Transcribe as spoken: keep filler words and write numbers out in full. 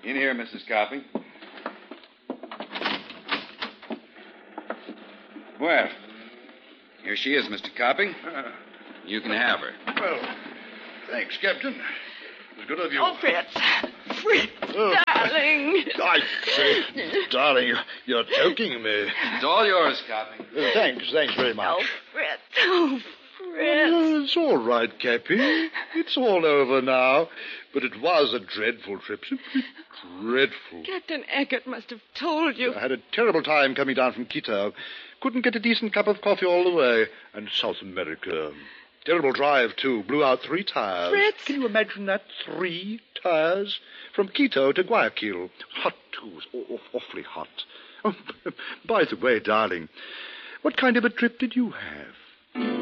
In here, Missus Copping. Well, here she is, Mister Copping. Uh, You can have her. well, thanks, Captain. It was good of you. Oh, Fritz. Fritz, Oh. darling. I say, darling, you're choking me. It's all yours, Copping. Uh, thanks, thanks very much. Oh, Fritz. Oh, Fritz. Well, it's all right, Cappy. It's all over now. But it was a dreadful trip. Simply dreadful. Captain Eckert must have told you. I had a terrible time coming down from Quito. Couldn't get a decent cup of coffee all the way. And South America. Terrible drive, too. Blew out three tires. Fritz. Can you imagine that? Three tires? From Quito to Guayaquil. Hot, too. It was aw- aw- awfully hot. Oh, by the way, darling, what kind of a trip did you have?